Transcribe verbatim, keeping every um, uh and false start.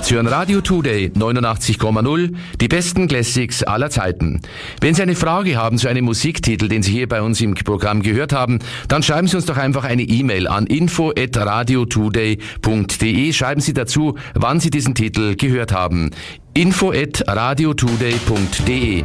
Sie hören Radio Today neunundachtzig Komma null, die besten Classics aller Zeiten. Wenn Sie eine Frage haben zu einem Musiktitel, den Sie hier bei uns im Programm gehört haben, dann schreiben Sie uns doch einfach eine E-Mail an info at radiotoday punkt de. Schreiben Sie dazu, wann Sie diesen Titel gehört haben. info at radiotoday punkt de.